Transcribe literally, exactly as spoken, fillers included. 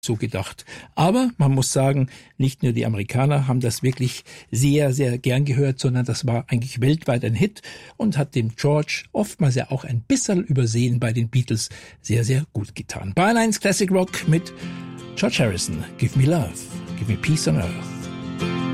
so gedacht. Aber man muss sagen, nicht nur die Amerikaner haben das wirklich sehr, sehr gern gehört, sondern das war eigentlich weltweit ein Hit und hat dem George, oftmals ja auch ein bisschen übersehen bei den Beatles, sehr, sehr gut getan. Bayern eins Classic Rock mit George Harrison. Give me love, give me peace on earth.